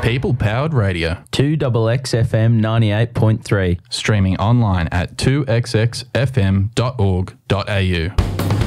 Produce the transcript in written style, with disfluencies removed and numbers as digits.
People-powered radio. 2XXFM 98.3. Streaming online at 2xxfm.org.au.